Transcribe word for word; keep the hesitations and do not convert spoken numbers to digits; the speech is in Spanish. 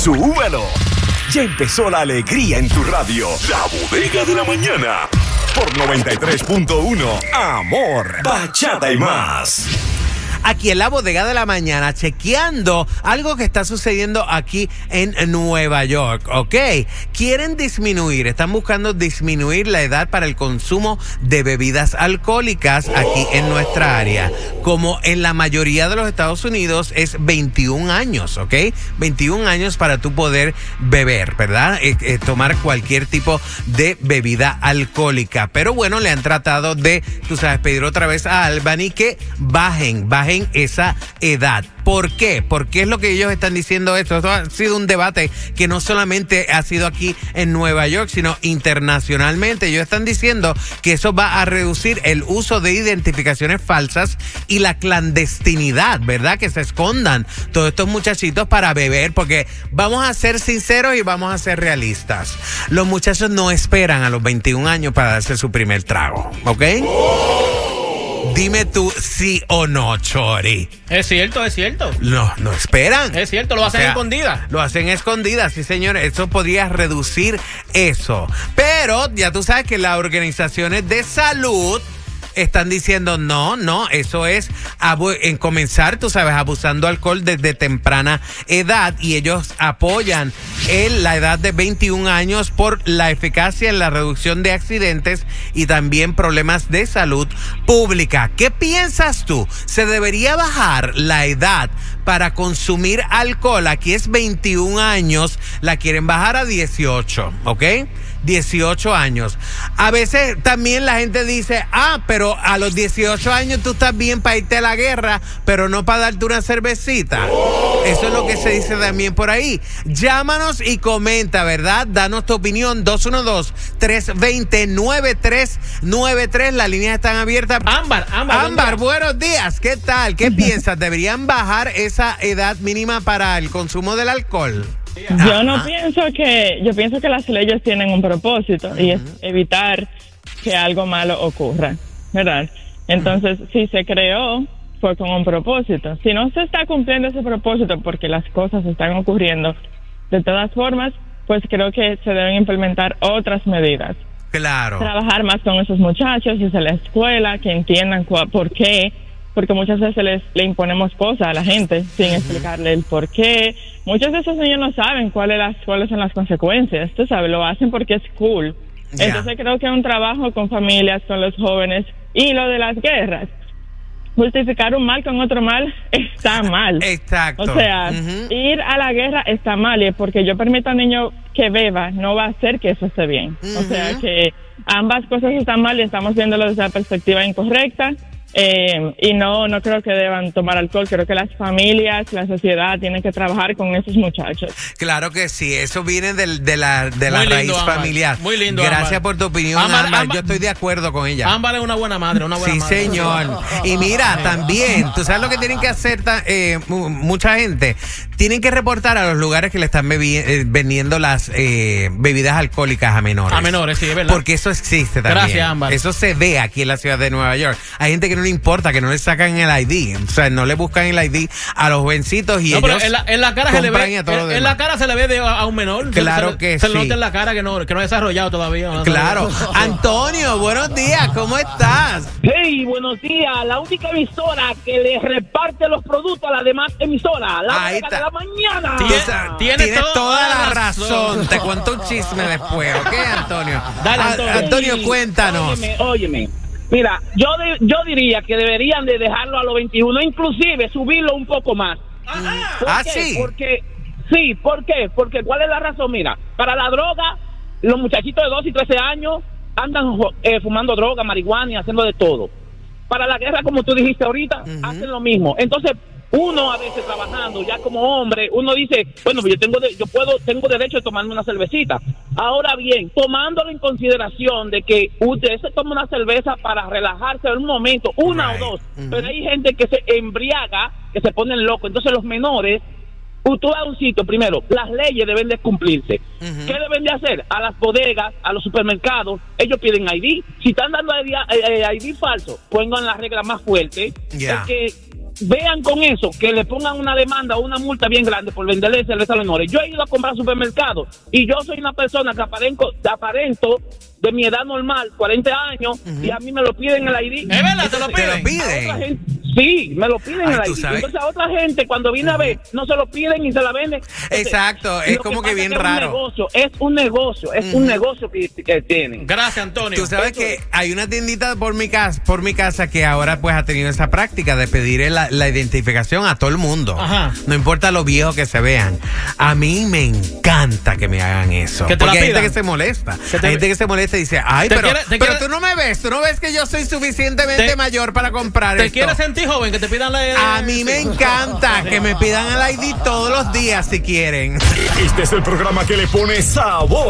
¡Súbelo! Ya empezó la alegría en tu radio. La Bodega de la Mañana. Por noventa y tres punto uno. Amor, bachata y más. Aquí en la Bodega de la Mañana, chequeando algo que está sucediendo aquí en Nueva York, ¿ok? Quieren disminuir, están buscando disminuir la edad para el consumo de bebidas alcohólicas aquí en nuestra área. Como en la mayoría de los Estados Unidos es veintiún años, ¿ok? veintiún años para tú poder beber, ¿verdad? Eh, eh, tomar cualquier tipo de bebida alcohólica. Pero bueno, le han tratado de, tú sabes, pedir otra vez a Albany que bajen, bajen esa edad. ¿Por qué? Porque es lo que ellos están diciendo esto. Esto ha sido un debate que no solamente ha sido aquí en Nueva York, sino internacionalmente. Ellos están diciendo que eso va a reducir el uso de identificaciones falsas y la clandestinidad, ¿verdad? Que se escondan todos estos muchachitos para beber, porque vamos a ser sinceros y vamos a ser realistas. Los muchachos no esperan a los veintiún años para darse su primer trago, ¿ok? Dime tú sí o no, Chori. Es cierto, es cierto. No, no esperan. Es cierto, lo hacen o sea, escondidas. Lo hacen escondidas, sí, señores. Eso podría reducir eso. Pero ya tú sabes que las organizaciones de salud están diciendo no, no, eso es abu- en comenzar, tú sabes, abusando alcohol desde temprana edad, y ellos apoyan en la edad de veintiún años por la eficacia en la reducción de accidentes y también problemas de salud pública. ¿Qué piensas tú? ¿Se debería bajar la edad para consumir alcohol? Aquí es veintiún años, la quieren bajar a dieciocho, ¿ok? dieciocho años. A veces también la gente dice, ah, pero a los dieciocho años tú estás bien para irte a la guerra, pero no para darte una cervecita. Eso es lo que se dice también por ahí. Llámanos y comenta, ¿verdad? Danos tu opinión. dos uno dos, tres dos cero, nueve tres nueve tres. Las líneas están abiertas. Ámbar, Ámbar. Ámbar, buenos días. ¿Qué tal? ¿Qué piensas? ¿Deberían bajar esa edad mínima para el consumo del alcohol? Yo no pienso que, yo pienso que las leyes tienen un propósito, uh-huh, y es evitar que algo malo ocurra, ¿verdad? Entonces, uh-huh, si se creó, fue con un propósito. Si no se está cumpliendo ese propósito porque las cosas están ocurriendo de todas formas, pues creo que se deben implementar otras medidas. Claro. Trabajar más con esos muchachos desde la escuela, que entiendan cu- por qué, porque muchas veces les, le imponemos cosas a la gente sin explicarle el por qué. Muchos de esos niños no saben cuáles las cuáles son las consecuencias, tú sabes, lo hacen porque es cool. Yeah. Entonces creo que es un trabajo con familias, con los jóvenes, y lo de las guerras. Justificar un mal con otro mal está mal. Exacto. O sea, uh-huh, ir a la guerra está mal, y porque yo permito a un niño que beba, no va a hacer que eso esté bien. Uh-huh. O sea, que ambas cosas están mal y estamos viéndolo desde la perspectiva incorrecta. Eh, y no no creo que deban tomar alcohol. Creo que las familias, la sociedad tienen que trabajar con esos muchachos. Claro que sí, eso viene de, de la, de la raíz lindo, familiar. Muy lindo, Gracias Ámbar. por tu opinión, Ámbar, Ámbar. Ámbar. Yo estoy de acuerdo con ella. Ámbar es una buena madre, una buena sí, madre. Sí, señor. Y mira, también, tú sabes lo que tienen que hacer eh, mucha gente. Tienen que reportar a los lugares que le están bebi- eh, vendiendo las eh, bebidas alcohólicas a menores. A menores, sí, es verdad. Porque eso existe también. Gracias, Ámbar. Eso se ve aquí en la ciudad de Nueva York. Hay gente que no le importa, que no le sacan el I D. O sea, no le buscan el I D a los jovencitos y no, ellos pero en la, en la cara se le ve, en, en la cara se le ve de, a un menor. Claro se, que se sí. Se nota en la cara que no, que no ha desarrollado todavía. No claro. Antonio, buenos días, ¿cómo estás? Hey, buenos días. La única emisora que le reparte los productos a las demás emisoras. La Ahí Bodega está. de la Mañana. Tiene, tiene Tienes todo, toda la razón. razón. Te cuento un chisme después, ¿ok, Antonio? Dale, Antonio. A, Antonio, cuéntanos. Óyeme, óyeme. Mira, yo de, yo diría que deberían de dejarlo a los veintiuno, inclusive subirlo un poco más. ¿Por ¿Ah, qué? sí? Porque, sí, ¿por qué? Porque ¿cuál es la razón? Mira, para la droga, los muchachitos de doce y trece años andan eh, fumando droga, marihuana y haciendo de todo. Para la guerra, como tú dijiste ahorita, uh-huh, hacen lo mismo. Entonces, uno a veces trabajando ya como hombre, uno dice, bueno, yo tengo de, yo puedo tengo derecho de tomarme una cervecita. Ahora bien, tomándolo en consideración de que usted se toma una cerveza para relajarse en un momento, una right. o dos, uh-huh, pero hay gente que se embriaga, que se ponen locos. Entonces los menores, tú vas a un sitio, primero, las leyes deben de cumplirse. Uh-huh. ¿Qué deben de hacer? A las bodegas, a los supermercados, ellos piden I D. Si están dando I D, eh, I D falso, pongan las reglas más fuertes. Yeah. Es que vean con eso, que le pongan una demanda o una multa bien grande por venderle cerveza a los menores. Yo he ido a comprar supermercados y yo soy una persona que aparento, aparento de mi edad normal, cuarenta años, uh-huh. y a mí me lo piden el I D. ¿Es verdad? ¿Te lo piden? ¿Te lo piden? Gente, sí, me lo piden Ay, el I D. Entonces a otra gente cuando viene uh-huh. a ver, no se lo piden y se la venden. Entonces, exacto, es como que, que bien es raro. Un negocio, es un negocio, es uh-huh. un negocio que, que tienen. Gracias, Antonio. Tú sabes Eso que es. hay una tiendita por mi casa, por mi casa que ahora pues ha tenido esa práctica de pedir la, la identificación a todo el mundo. Ajá. No importa lo viejos que se vean. A mí me encanta que me hagan eso. Que te porque la hay gente pidan. que se molesta. Que te... Hay gente que se molesta y dice, ay, pero, quiere, pero quiere... tú no me ves, tú no ves que yo soy suficientemente te... mayor para comprar ¿Te esto. quieres sentir joven? Que te pidan la... A mí me encanta que me pidan el I D todos los días si quieren. Este es el programa que le pone sabor